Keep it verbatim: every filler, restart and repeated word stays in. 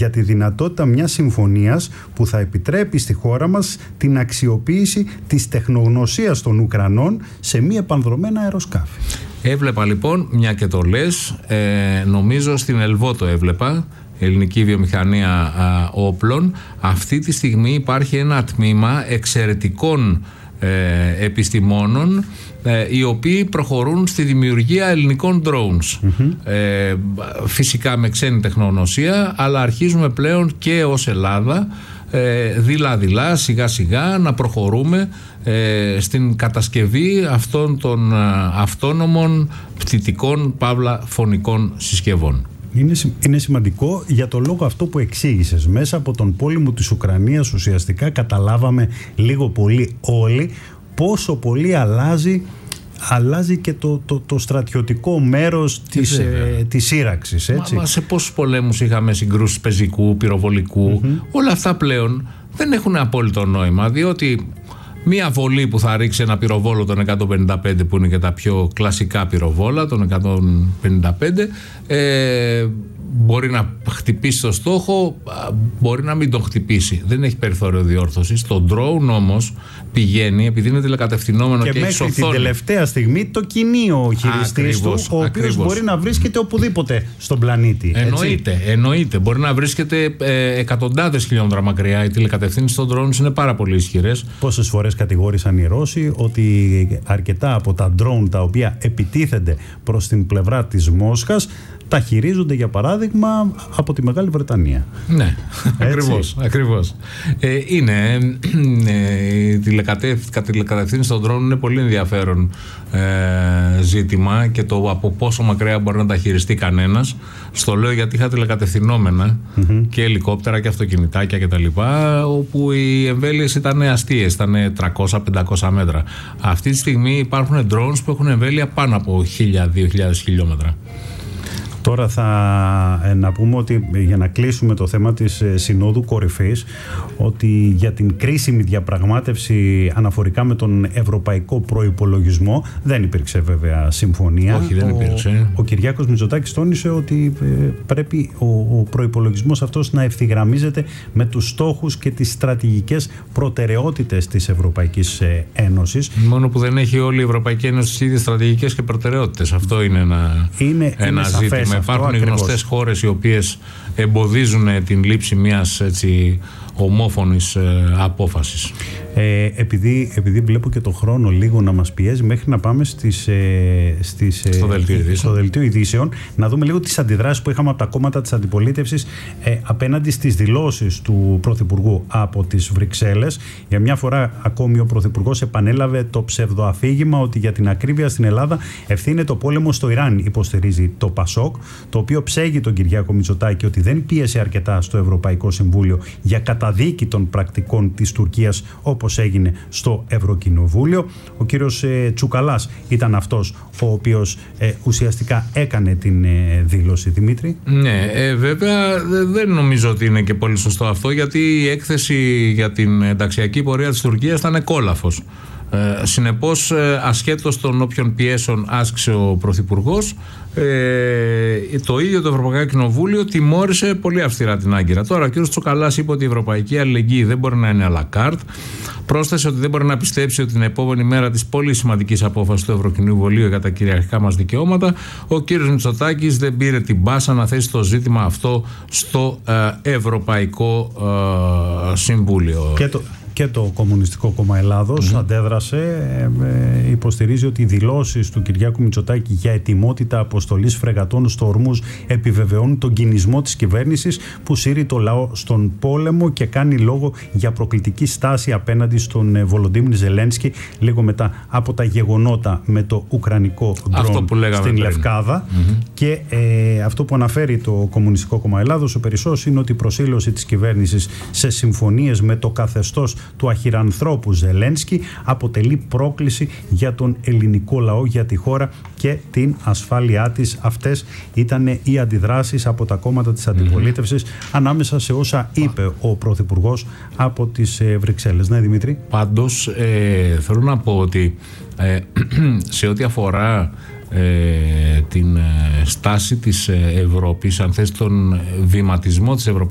για τη δυνατότητα μιας συμφωνίας που θα επιτρέπει στη χώρα μας την αξιοποίηση της τεχνογνωσίας των Ουκρανών σε μη επανδρομένα αεροσκάφη. Έβλεπα λοιπόν, μια και το λες, ε, νομίζω στην Ελβό το έβλεπα, ελληνική βιομηχανία α, όπλων. Αυτή τη στιγμή υπάρχει ένα τμήμα εξαιρετικών ε, επιστημόνων ε, οι οποίοι προχωρούν στη δημιουργία ελληνικών drones. Mm-hmm. Ε, φυσικά με ξένη τεχνογνωσία, αλλά αρχίζουμε πλέον και ως Ελλάδα δειλά-δειλά, σιγά-σιγά να προχωρούμε ε, στην κατασκευή αυτών των α, αυτόνομων πτυτικών παύλα φωνικών συσκευών. Είναι, είναι σημαντικό για το λόγο αυτό που εξήγησες. Μέσα από τον πόλεμο της Ουκρανίας ουσιαστικά καταλάβαμε λίγο πολύ όλοι πόσο πολύ αλλάζει αλλάζει και το, το, το στρατιωτικό μέρος της, ε, της σύραξης, έτσι. Μα, μα σε πόσους πολέμους είχαμε συγκρούσεις πεζικού, πυροβολικού, mm-hmm. όλα αυτά πλέον δεν έχουν απόλυτο νόημα, διότι μία βολή που θα ρίξει ένα πυροβόλο των εκατόν πενήντα πέντε, που είναι και τα πιο κλασικά πυροβόλα των εκατόν πενήντα πέντε, ε, μπορεί να χτυπήσει το στόχο, μπορεί να μην τον χτυπήσει. Δεν έχει περιθώριο διόρθωσης. Το drone όμως πηγαίνει, επειδή είναι τηλεκατευθυνόμενο και, και έχει οθόνη. Και μέχρι την τελευταία στιγμή το κινεί ο χειριστής του, ο οποίος μπορεί να βρίσκεται οπουδήποτε στον πλανήτη. Εννοείται, εννοείται. Μπορεί να βρίσκεται ε, εκατοντάδες χιλιόμετρα μακριά. Οι τηλεκατευθύνσεις των drones είναι πάρα πολύ ισχυρές. Πόσες φορές κατηγόρησαν οι Ρώσοι ότι αρκετά από τα drone τα οποία επιτίθενται προς την πλευρά της Μόσχας τα χειρίζονται, για παράδειγμα, από τη Μεγάλη Βρετανία. Ναι, ακριβώς, ακριβώς. Ε, είναι ε, η τηλεκατευθύνση των drone είναι πολύ ενδιαφέρον ε, ζήτημα, και το από πόσο μακριά μπορεί να τα χειριστεί κανένας. Στο λέω γιατί είχα τηλεκατευθυνόμενα mm-hmm. και ελικόπτερα και αυτοκινητάκια και τα λοιπά, όπου οι εμβέλειες ήταν αστείες, ήταν τριακόσια με πεντακόσια μέτρα. Αυτή τη στιγμή υπάρχουν drones που έχουν εμβέλεια πάνω από χίλια με δύο χιλιάδες χιλιόμετρα. Τώρα θα ε, να πούμε ότι, για να κλείσουμε το θέμα της ε, Συνόδου Κορυφής, ότι για την κρίσιμη διαπραγμάτευση αναφορικά με τον ευρωπαϊκό προϋπολογισμό δεν υπήρξε βέβαια συμφωνία. Όχι, δεν υπήρξε. Ο, ο Κυριάκος Μητσοτάκης τόνισε ότι ε, πρέπει ο, ο προϋπολογισμός αυτός να ευθυγραμμίζεται με τους στόχους και τις στρατηγικές προτεραιότητες της Ευρωπαϊκής ε, Ένωσης. Μόνο που δεν έχει όλη η Ευρωπαϊκή Ένωση τις ίδιες στρατηγικές και προτεραιότητες. Αυτό είναι ένα, είναι, ένα είναι ζήτημα. Αυτό, υπάρχουν οι γνωστές χώρες οι οποίες εμποδίζουν την λήψη μιας έτσι ομόφωνης ε, απόφασης. Ε, επειδή, επειδή βλέπω και το χρόνο λίγο να μας πιέζει μέχρι να πάμε στις, ε, στις, στο, δελτίο ε, στο δελτίο ειδήσεων, να δούμε λίγο τις αντιδράσεις που είχαμε από τα κόμματα της αντιπολίτευσης ε, απέναντι στις δηλώσεις του Πρωθυπουργού από τις Βρυξέλλες. Για μια φορά ακόμη ο Πρωθυπουργός επανέλαβε το ψευδοαφήγημα ότι για την ακρίβεια στην Ελλάδα ευθύνεται ο πόλεμο στο Ιράν, υποστηρίζει το Πασόκ, το οποίο ψέγει τον Κυριάκο Μητσοτάκη ότι δεν πίεσε αρκετά στο Ευρωπαϊκό Συμβούλιο για καταδίκη των πρακτικών της Τουρκίας, όπως έγινε στο Ευρωκοινοβούλιο. Ο κύριος ε, Τσουκαλάς ήταν αυτός ο οποίος ε, ουσιαστικά έκανε την ε, δήλωση. Δημήτρη. Ναι, ε, βέβαια δεν νομίζω ότι είναι και πολύ σωστό αυτό, γιατί η έκθεση για την ενταξιακή πορεία της Τουρκίας ήταν κόλαφος. Ε, συνεπώς, ε, ασχέτως των όποιων πιέσεων άσκησε ο Πρωθυπουργός, ε, το ίδιο το Ευρωπαϊκό Κοινοβούλιο τιμώρησε πολύ αυστηρά την Άγκυρα. Τώρα ο κ. Τσουκαλάς είπε ότι η ευρωπαϊκή αλληλεγγύη δεν μπορεί να είναι à la carte. Πρόσθεσε ότι δεν μπορεί να πιστέψει ότι την επόμενη μέρα της πολύ σημαντικής απόφασης του Ευρωκοινοβουλίου για τα κυριαρχικά μας δικαιώματα, ο κ. Μητσοτάκης δεν πήρε την πάσα να θέσει το ζήτημα αυτό στο ε, Ευρωπαϊκό ε, Συμβούλιο. Και το... Και το Κομμουνιστικό Κόμμα Ελλάδος mm-hmm. αντέδρασε, ε, υποστηρίζει ότι οι δηλώσεις του Κυριάκου Μητσοτάκη για ετοιμότητα αποστολής φρεγατών στο Ορμούζ επιβεβαιώνουν τον κινησμό της κυβέρνησης που σύρει το λαό στον πόλεμο και κάνει λόγο για προκλητική στάση απέναντι στον ε, Βολοντίμιρ Ζελένσκι λίγο μετά από τα γεγονότα με το ουκρανικό ντρόν στην πριν. Λευκάδα. Mm-hmm. Και ε, αυτό που αναφέρει το Κομμουνιστικό Κόμμα Ελλάδος ο Περισσός είναι ότι η προσήλωση της κυβέρνησης σε συμφωνίες με το καθεστώς του αχυρανθρώπου Ζελένσκι αποτελεί πρόκληση για τον ελληνικό λαό, για τη χώρα και την ασφάλειά της. Αυτές ήταν οι αντιδράσεις από τα κόμματα της αντιπολίτευσης mm-hmm. ανάμεσα σε όσα είπε ο Πρωθυπουργός από τις ε, Βρυξέλλες. Ναι, Δημήτρη. Πάντως ε, θέλω να πω ότι ε, σε ό,τι αφορά ε, την ε, στάση της Ευρώπης, αν θες τον βηματισμό της Ευρωπαϊκής